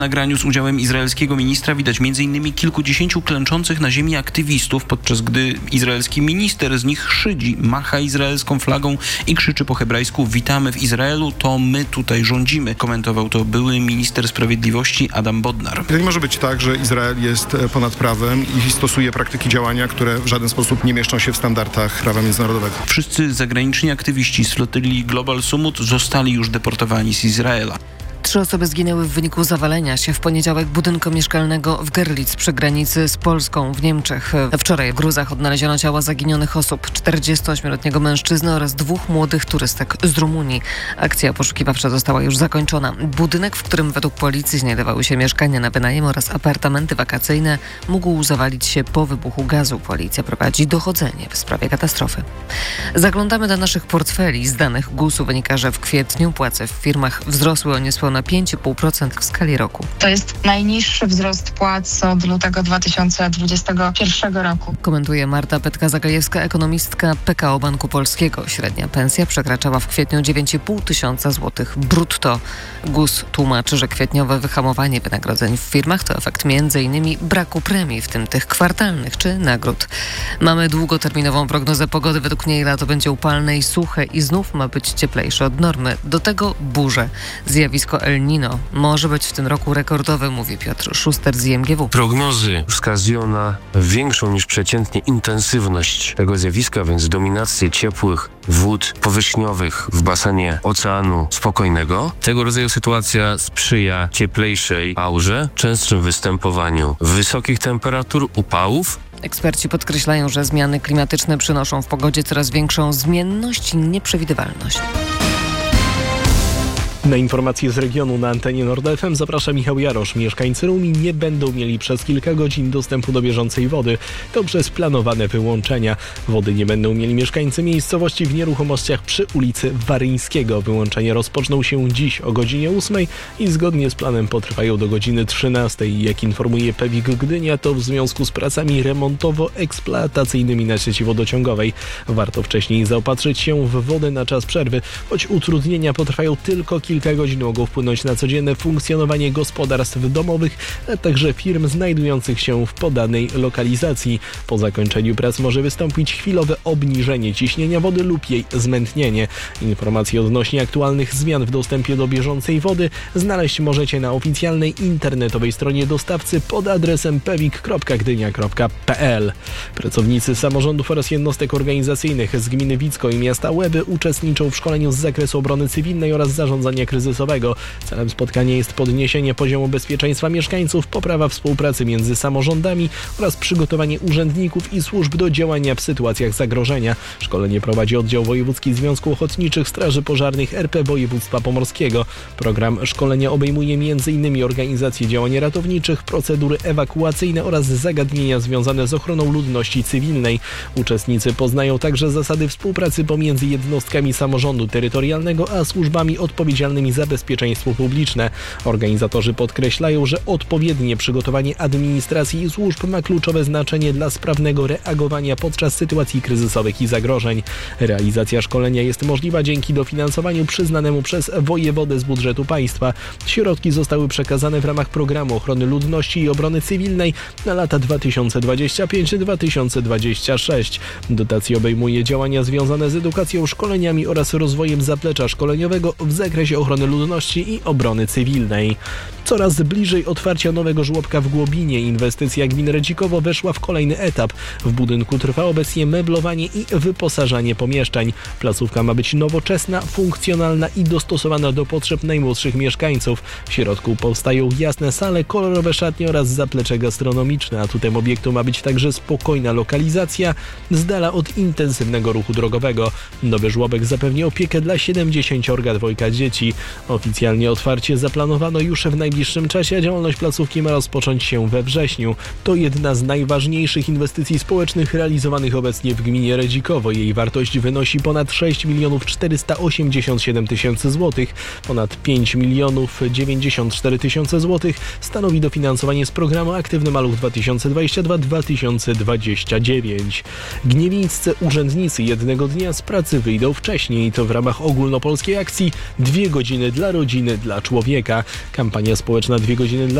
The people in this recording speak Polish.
Na nagraniu z udziałem izraelskiego ministra widać m.in. kilkudziesięciu klęczących na ziemi aktywistów, podczas gdy izraelski minister z nich szydzi, macha izraelską flagą i krzyczy po hebrajsku: witamy w Izraelu, to my tutaj rządzimy. Komentował to były minister sprawiedliwości Adam Bodnar. Nie może być tak, że Izrael jest ponad prawem i stosuje praktyki działania, które w żaden sposób nie mieszczą się w standardach prawa międzynarodowego. Wszyscy zagraniczni aktywiści z flotyli Global Summit zostali już deportowani z Izraela. 3 osoby zginęły w wyniku zawalenia się w poniedziałek budynku mieszkalnego w Görlitz przy granicy z Polską w Niemczech. Wczoraj w gruzach odnaleziono ciała zaginionych osób, 48-letniego mężczyzny oraz 2 młodych turystek z Rumunii. Akcja poszukiwawcza została już zakończona. Budynek, w którym według policji znajdowały się mieszkania na wynajem oraz apartamenty wakacyjne, mógł zawalić się po wybuchu gazu. Policja prowadzi dochodzenie w sprawie katastrofy. Zaglądamy do naszych portfeli. Z danych GUS-u wynika, że w kwietniu płace w firmach wzrosły o niespełna 5,5% w skali roku. To jest najniższy wzrost płac od lutego 2021 roku. Komentuje Marta Petka-Zagajewska, ekonomistka PKO Banku Polskiego. Średnia pensja przekraczała w kwietniu 9,5 tysiąca złotych brutto. GUS tłumaczy, że kwietniowe wyhamowanie wynagrodzeń w firmach to efekt m.in. braku premii, w tym tych kwartalnych czy nagród. Mamy długoterminową prognozę pogody. Według niej lato będzie upalne i suche i znów ma być cieplejsze od normy. Do tego burze. Zjawisko El Niño może być w tym roku rekordowe, mówi Piotr Szuster z IMGW. Prognozy wskazują na większą niż przeciętnie intensywność tego zjawiska, więc dominację ciepłych wód powierzchniowych w basenie Oceanu Spokojnego. Tego rodzaju sytuacja sprzyja cieplejszej aurze, częstszym występowaniu wysokich temperatur, upałów. Eksperci podkreślają, że zmiany klimatyczne przynoszą w pogodzie coraz większą zmienność i nieprzewidywalność. Na informacje z regionu na antenie Nord FM zaprasza Michał Jarosz. Mieszkańcy Rumi nie będą mieli przez kilka godzin dostępu do bieżącej wody. To przez planowane wyłączenia. Wody nie będą mieli mieszkańcy miejscowości w nieruchomościach przy ulicy Waryńskiego. Wyłączenia rozpoczną się dziś o godzinie 8 i zgodnie z planem potrwają do godziny 13. Jak informuje PEWiK Gdynia, to w związku z pracami remontowo-eksploatacyjnymi na sieci wodociągowej. Warto wcześniej zaopatrzyć się w wodę na czas przerwy, choć utrudnienia potrwają tylko kilka godzin, mogą wpłynąć na codzienne funkcjonowanie gospodarstw domowych, a także firm znajdujących się w podanej lokalizacji. Po zakończeniu prac może wystąpić chwilowe obniżenie ciśnienia wody lub jej zmętnienie. Informacje odnośnie aktualnych zmian w dostępie do bieżącej wody znaleźć możecie na oficjalnej internetowej stronie dostawcy pod adresem pewik.gdynia.pl. Pracownicy samorządów oraz jednostek organizacyjnych z gminy Wicko i miasta Łeby uczestniczą w szkoleniu z zakresu obrony cywilnej oraz zarządzania kryzysowego. Celem spotkania jest podniesienie poziomu bezpieczeństwa mieszkańców, poprawa współpracy między samorządami oraz przygotowanie urzędników i służb do działania w sytuacjach zagrożenia. Szkolenie prowadzi oddział Wojewódzki Związku Ochotniczych Straży Pożarnych RP Województwa Pomorskiego. Program szkolenia obejmuje m.in. organizację działań ratowniczych, procedury ewakuacyjne oraz zagadnienia związane z ochroną ludności cywilnej. Uczestnicy poznają także zasady współpracy pomiędzy jednostkami samorządu terytorialnego a służbami odpowiedzialnymi za bezpieczeństwo publiczne. Organizatorzy podkreślają, że odpowiednie przygotowanie administracji i służb ma kluczowe znaczenie dla sprawnego reagowania podczas sytuacji kryzysowych i zagrożeń. Realizacja szkolenia jest możliwa dzięki dofinansowaniu przyznanemu przez wojewodę z budżetu państwa. Środki zostały przekazane w ramach Programu Ochrony Ludności i Obrony Cywilnej na lata 2025-2026. Dotacja obejmuje działania związane z edukacją, szkoleniami oraz rozwojem zaplecza szkoleniowego w zakresie ochrony ludności i obrony cywilnej. Coraz bliżej otwarcia nowego żłobka w Głobinie. Inwestycja gminy Redzikowo weszła w kolejny etap. W budynku trwa obecnie meblowanie i wyposażanie pomieszczeń. Placówka ma być nowoczesna, funkcjonalna i dostosowana do potrzeb najmłodszych mieszkańców. W środku powstają jasne sale, kolorowe szatnie oraz zaplecze gastronomiczne. Atutem obiektu ma być także spokojna lokalizacja z dala od intensywnego ruchu drogowego. Nowy żłobek zapewni opiekę dla 72 dzieci. Oficjalnie otwarcie zaplanowano już w najbliższym czasie, a działalność placówki ma rozpocząć się we wrześniu. To jedna z najważniejszych inwestycji społecznych realizowanych obecnie w gminie Redzikowo. Jej wartość wynosi ponad 6 487 000 złotych. Ponad 5 094 000 złotych stanowi dofinansowanie z programu Aktywny Maluch 2022-2029. Gniewińscy urzędnicy jednego dnia z pracy wyjdą wcześniej. To w ramach ogólnopolskiej akcji 2 godziny dla rodziny, dla człowieka. Kampania społeczna społeczna 2 godziny dla